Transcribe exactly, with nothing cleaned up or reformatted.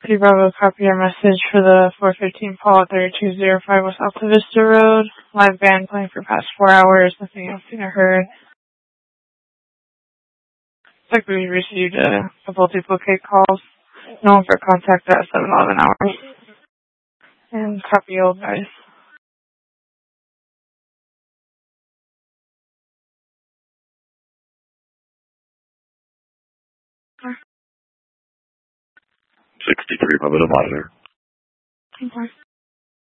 three Bravo, copy your message for the four fifteen Paul at thirty-two oh five West Alta Vista Road. Live band playing for past four hours. Nothing else seen or heard. Looks like we received a couple duplicate calls. No one for contact at seven eleven hours. And copy old guys. sixty-three, Bravo to monitor. Okay.